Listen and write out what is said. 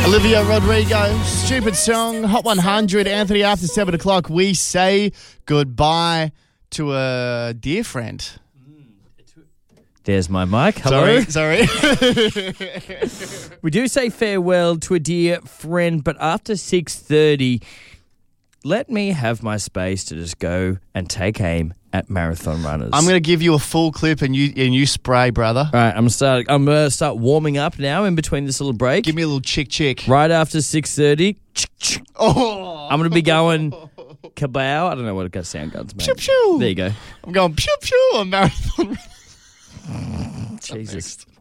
Olivia Rodrigo, stupid song, Hot 100, Anthony, after 7 o'clock, we say goodbye to a dear friend. There's my mic. Hello. Sorry. We do say farewell to a dear friend, but after 6:30, let me have my space to just go and take aim at marathon runners. I'm going to give you a full clip and you spray, brother. All right, I'm going to start warming up now in between this little break. Give me a little chick. Right after 6:30, Oh. I'm going to be going kabow. I don't know what sound guns make. Pew, pew. There you go. I'm going pew, pew on marathon. Jesus.